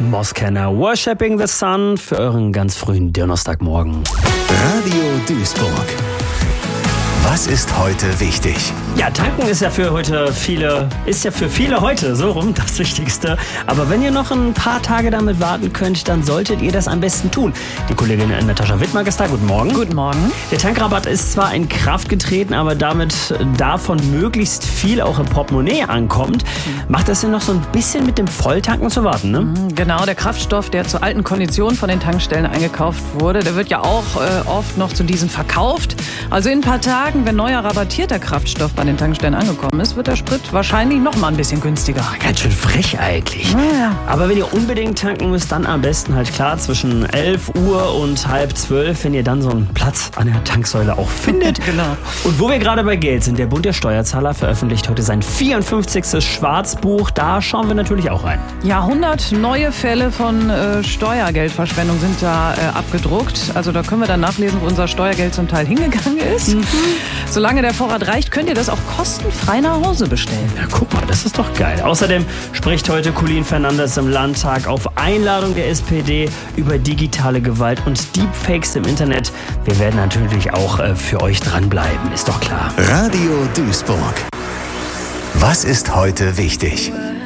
Moskenner, Worshipping the Sun für euren ganz frühen Donnerstagmorgen. Radio Duisburg. Was ist heute wichtig? Ja, tanken ist ja für viele heute so rum das Wichtigste. Aber wenn ihr noch ein paar Tage damit warten könnt, dann solltet ihr das am besten tun. Die Kollegin Natascha Wittmark ist da. Guten Morgen. Guten Morgen. Der Tankrabatt ist zwar in Kraft getreten, aber damit davon möglichst viel auch im Portemonnaie ankommt, macht das ja noch so ein bisschen mit dem Volltanken zu warten, ne? Genau, der Kraftstoff, der zu alten Konditionen von den Tankstellen eingekauft wurde, der wird ja auch oft noch zu diesen verkauft. Also in ein paar Tagen, wenn neuer rabattierter Kraftstoff bei den Tankstellen angekommen ist, wird der Sprit wahrscheinlich noch mal ein bisschen günstiger. Ganz schön frech eigentlich. Ja. Aber wenn ihr unbedingt tanken müsst, dann am besten halt klar zwischen 11 Uhr und 11:30, wenn ihr dann so einen Platz an der Tanksäule auch findet. Genau. Und wo wir gerade bei Geld sind, der Bund der Steuerzahler veröffentlicht heute sein 54. Schwarzbuch. Da schauen wir natürlich auch rein. Ja, 100 neue Fälle von Steuergeldverschwendung sind da abgedruckt. Also da können wir dann nachlesen, wo unser Steuergeld zum Teil hingegangen ist. Solange der Vorrat reicht, könnt ihr das auch kostenfrei nach Hause bestellen. Ja, guck mal, das ist doch geil. Außerdem spricht heute Colin Fernandes im Landtag auf Einladung der SPD über digitale Gewalt und Deepfakes im Internet. Wir werden natürlich auch für euch dranbleiben, ist doch klar. Radio Duisburg. Was ist heute wichtig?